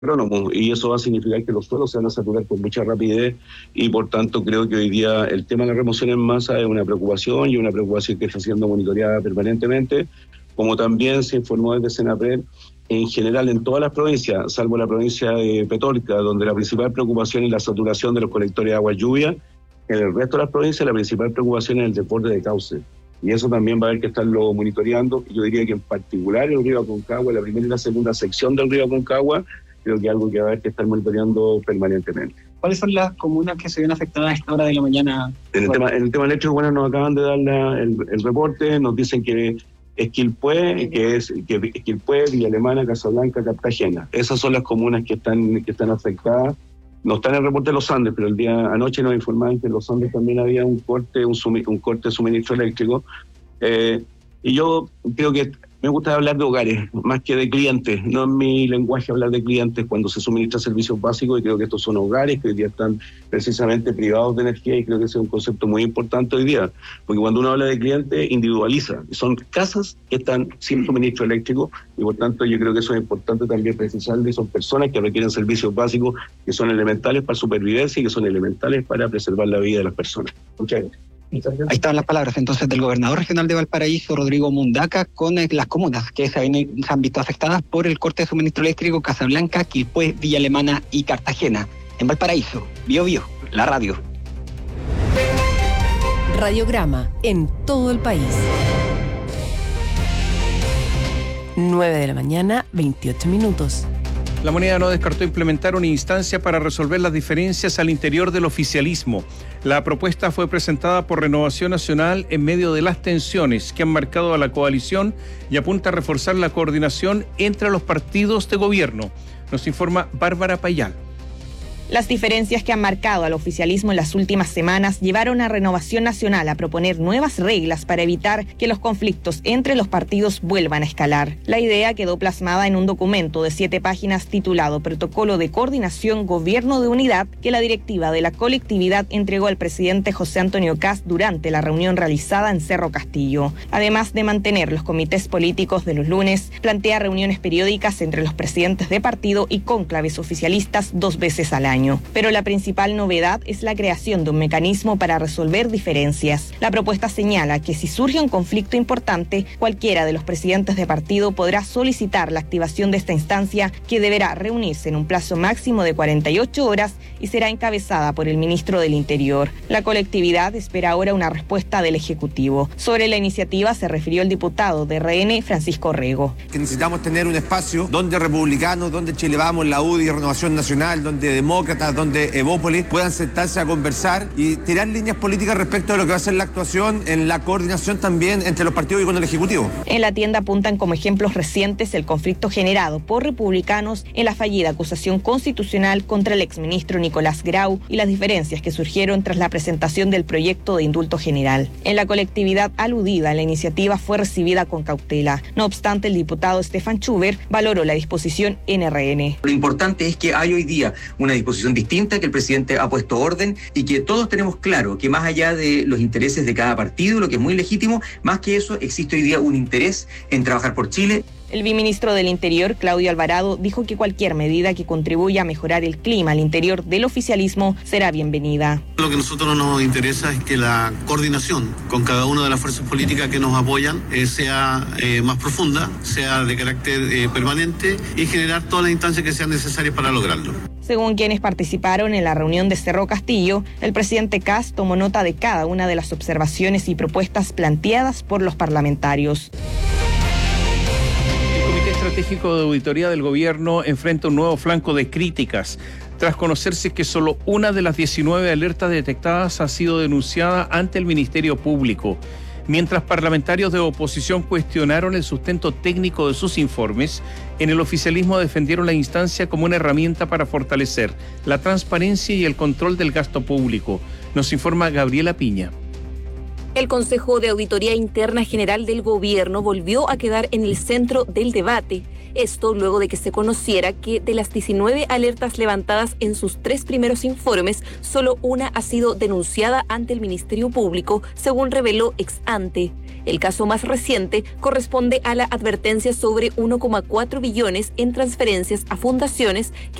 agrónomos, y eso va a significar que los suelos se van a saturar con mucha rapidez, y por tanto creo que hoy día el tema de la remoción en masa es una preocupación, y una preocupación que está siendo monitoreada permanentemente, como también se informó desde Senapred, en general en todas las provincias, salvo la provincia de Petorca, donde la principal preocupación es la saturación de los colectores de agua lluvia. En el resto de las provincias la principal preocupación es el desborde de cauce, y eso también va a haber que estarlo monitoreando. Yo diría que en particular el río Aconcagua, la primera y la segunda sección del río Aconcagua, creo que es algo que va a haber que estar monitoreando permanentemente. ¿Cuáles son las comunas que se ven afectadas a esta hora de la mañana? En el tema eléctrico, bueno, nos acaban de dar el reporte, nos dicen que Esquilpué, Esquilpué, Villa Alemana, Casablanca, Cartagena. Esas son las comunas que están afectadas. No está en el reporte de los Andes, pero el día anoche nos informaban que en los Andes también había un corte de suministro eléctrico. Y yo creo que me gusta hablar de hogares, más que de clientes. No es mi lenguaje hablar de clientes cuando se suministra servicios básicos, y creo que estos son hogares que hoy día están precisamente privados de energía, y creo que ese es un concepto muy importante hoy día, porque cuando uno habla de clientes, individualiza. Son casas que están sin suministro eléctrico, y por tanto yo creo que eso es importante también precisar, y son personas que requieren servicios básicos que son elementales para supervivencia y que son elementales para preservar la vida de las personas. Muchas gracias. Ahí están las palabras entonces del gobernador regional de Valparaíso, Rodrigo Mundaca, con las comunas que se han visto afectadas por el corte de suministro eléctrico: Casablanca, Quilpué, Villa Alemana y Cartagena. En Valparaíso, Biobío, la radio. Radiograma en todo el país. 9:28 a.m. La Moneda no descartó implementar una instancia para resolver las diferencias al interior del oficialismo. La propuesta fue presentada por Renovación Nacional en medio de las tensiones que han marcado a la coalición y apunta a reforzar la coordinación entre los partidos de gobierno. Nos informa Bárbara Payal. Las diferencias que han marcado al oficialismo en las últimas semanas llevaron a Renovación Nacional a proponer nuevas reglas para evitar que los conflictos entre los partidos vuelvan a escalar. La idea quedó plasmada en un documento de 7 páginas titulado Protocolo de Coordinación Gobierno de Unidad, que la directiva de la colectividad entregó al presidente José Antonio Kast durante la reunión realizada en Cerro Castillo. Además de mantener los comités políticos de los lunes, plantea reuniones periódicas entre los presidentes de partido y cónclaves oficialistas 2 veces al año. Pero la principal novedad es la creación de un mecanismo para resolver diferencias. La propuesta señala que si surge un conflicto importante, cualquiera de los presidentes de partido podrá solicitar la activación de esta instancia, que deberá reunirse en un plazo máximo de 48 horas y será encabezada por el ministro del Interior. La colectividad espera ahora una respuesta del Ejecutivo. Sobre la iniciativa se refirió el diputado de RN, Francisco Rego. Que necesitamos tener un espacio donde republicanos, donde Chile Vamos, la UDI, Renovación Nacional, donde demócratas, donde Evópolis puedan sentarse a conversar y tirar líneas políticas respecto de lo que va a ser la actuación en la coordinación también entre los partidos y con el Ejecutivo. En la tienda apuntan como ejemplos recientes el conflicto generado por republicanos en la fallida acusación constitucional contra el exministro Nicolás Grau y las diferencias que surgieron tras la presentación del proyecto de indulto general. En la colectividad aludida, la iniciativa fue recibida con cautela. No obstante, el diputado Stefan Schubert valoró la disposición en RN. Lo importante es que hay hoy día una disposición distinta, que el presidente ha puesto orden y que todos tenemos claro que más allá de los intereses de cada partido, lo que es muy legítimo, más que eso existe hoy día un interés en trabajar por Chile. El viceministro del Interior, Claudio Alvarado, dijo que cualquier medida que contribuya a mejorar el clima al interior del oficialismo será bienvenida. Lo que a nosotros nos interesa es que la coordinación con cada una de las fuerzas políticas que nos apoyan sea más profunda, sea de carácter permanente, y generar todas las instancias que sean necesarias para lograrlo. Según quienes participaron en la reunión de Cerro Castillo, el presidente Kast tomó nota de cada una de las observaciones y propuestas planteadas por los parlamentarios. El Comité Estratégico de Auditoría del Gobierno enfrenta un nuevo flanco de críticas, tras conocerse que solo una de las 19 alertas detectadas ha sido denunciada ante el Ministerio Público. Mientras parlamentarios de oposición cuestionaron el sustento técnico de sus informes, en el oficialismo defendieron la instancia como una herramienta para fortalecer la transparencia y el control del gasto público. Nos informa Gabriela Piña. El Consejo de Auditoría Interna General del Gobierno volvió a quedar en el centro del debate. Esto luego de que se conociera que de las 19 alertas levantadas en sus 3 primeros informes, solo una ha sido denunciada ante el Ministerio Público, según reveló ex ante. El caso más reciente corresponde a la advertencia sobre 1,4 billones en transferencias a fundaciones